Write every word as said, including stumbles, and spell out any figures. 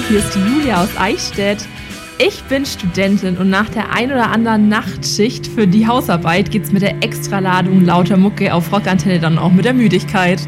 hier ist die Julia aus Eichstätt. Ich bin Studentin und nach der ein oder anderen Nachtschicht für die Hausarbeit geht's mit der Extraladung lauter Mucke auf Rockantenne dann auch mit der Müdigkeit.